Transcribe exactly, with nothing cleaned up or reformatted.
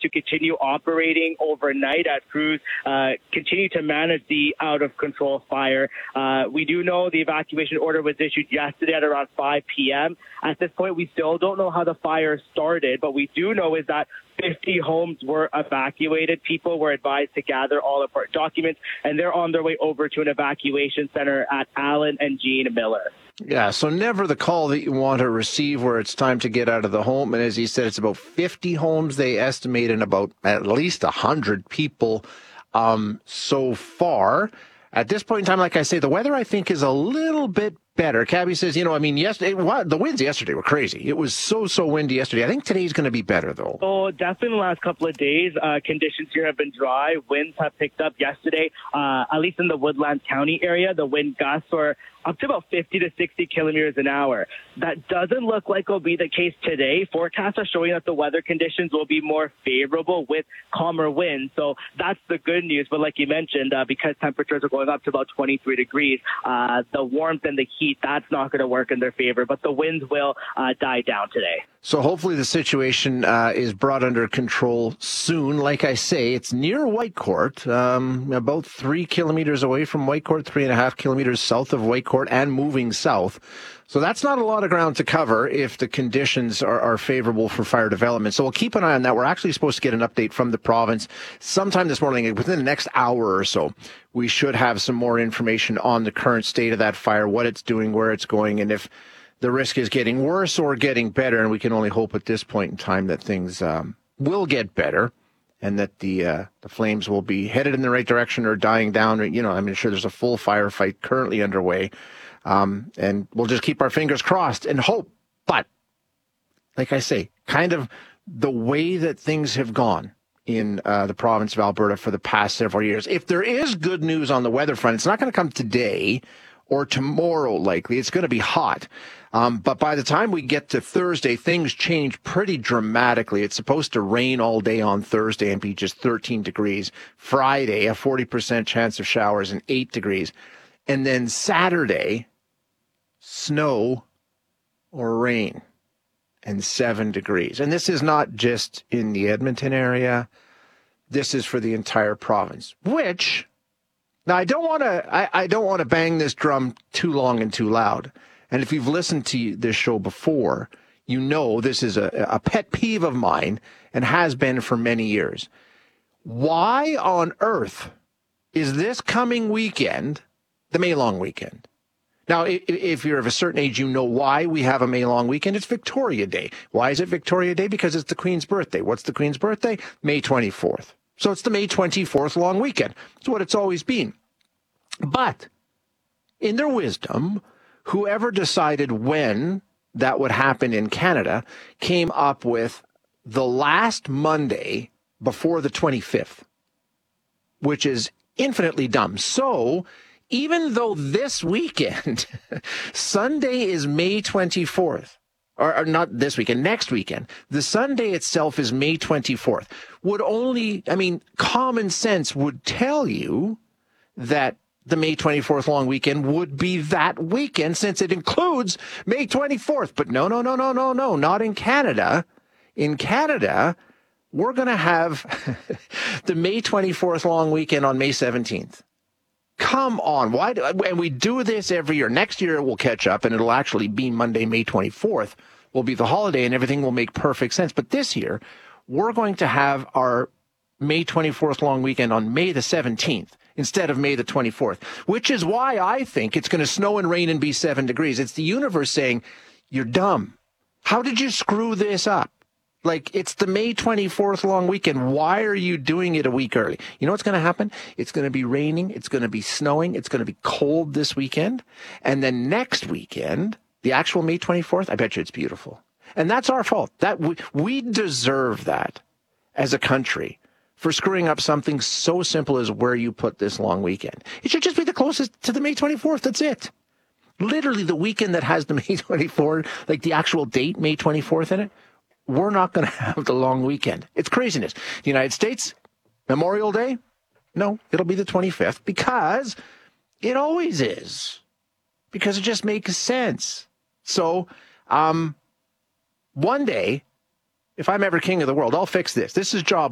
to continue operating overnight as crews uh, continue to manage the out-of-control fire. Uh, we do know the evacuation order was issued yesterday at around five p.m. At this point, we still don't know how the fire started, but we do know is that fifty homes were evacuated. People were advised to gather all important documents, and they're on their way over to an evacuation center at Allen and Jean Miller. Yeah, so never the call that you want to receive where it's time to get out of the home. And as he said, it's about fifty homes they estimate, and about at least one hundred people um, so far. At this point in time, like I say, the weather, I think, is a little bit better. Cabby says, you know, I mean, yesterday, well, the winds yesterday were crazy. It was so, so windy yesterday. I think today's going to be better, though. Oh, definitely in the last couple of days, uh, conditions here have been dry. Winds have picked up yesterday, uh, at least in the Woodlands County area. The wind gusts were up to about fifty to sixty kilometers an hour. That doesn't look like will be the case today. Forecasts are showing that the weather conditions will be more favorable with calmer winds. So that's the good news. But like you mentioned, uh, because temperatures are going up to about twenty-three degrees, uh, the warmth and the heat, that's not going to work in their favor. But the winds will uh, die down today. So hopefully the situation uh, is brought under control soon. Like I say, it's near Whitecourt, um, about three kilometers away from Whitecourt, three and a half kilometers south of Whitecourt, and moving south. So that's not a lot of ground to cover if the conditions are, are favorable for fire development. So we'll keep an eye on that. We're actually supposed to get an update from the province sometime this morning. Within the next hour or so, we should have some more information on the current state of that fire, what it's doing, where it's going, and if the risk is getting worse or getting better. And we can only hope at this point in time that things um, will get better, and that the uh, the flames will be headed in the right direction or dying down. Or, you know, I'm sure there's a full firefight currently underway. Um, and we'll just keep our fingers crossed and hope. But, like I say, kind of the way that things have gone in uh, the province of Alberta for the past several years, if there is good news on the weather front, it's not going to come today or tomorrow, likely. It's going to be hot. Um, but by the time we get to Thursday, things change pretty dramatically. It's supposed to rain all day on Thursday and be just thirteen degrees. Friday, a forty percent chance of showers and eight degrees. And then Saturday, snow or rain and seven degrees. And this is not just in the Edmonton area. This is for the entire province, which, now I don't want to, I, I don't want to bang this drum too long and too loud. And if you've listened to this show before, you know this is a, a pet peeve of mine and has been for many years. Why on earth is this coming weekend the May long weekend? Now, if you're of a certain age, you know why we have a May long weekend. It's Victoria Day. Why is it Victoria Day? Because it's the Queen's birthday. What's the Queen's birthday? May twenty-fourth. So it's the May twenty-fourth long weekend. It's what it's always been. But in their wisdom, whoever decided when that would happen in Canada came up with the last Monday before the twenty-fifth, which is infinitely dumb. So even though this weekend, Sunday is May twenty-fourth, or, or not this weekend, next weekend, the Sunday itself is May twenty-fourth, would only, I mean, common sense would tell you that the May twenty-fourth long weekend would be that weekend, since it includes May twenty-fourth. But no, no, no, no, no, no, not in Canada. In Canada, we're going to have the May twenty-fourth long weekend on May seventeenth. Come on. Why do, and we do this every year. Next year it will catch up, and it'll actually be Monday, May twenty-fourth will be the holiday, and everything will make perfect sense. But this year, we're going to have our May twenty-fourth long weekend on May the seventeenth instead of May the twenty-fourth, which is why I think it's going to snow and rain and be seven degrees. It's the universe saying, you're dumb. How did you screw this up? Like, it's the May twenty-fourth long weekend. Why are you doing it a week early? You know what's going to happen? It's going to be raining. It's going to be snowing. It's going to be cold this weekend. And then next weekend, the actual May twenty-fourth, I bet you it's beautiful. And that's our fault. That we, we deserve that as a country for screwing up something so simple as where you put this long weekend. It should just be the closest to the May twenty-fourth. That's it. Literally the weekend that has the May twenty-fourth, like the actual date, May twenty-fourth in it. We're not going to have the long weekend. It's craziness. The United States, Memorial Day? No, it'll be the twenty-fifth, because it always is. Because it just makes sense. So, um, one day, if I'm ever king of the world, I'll fix this. This is job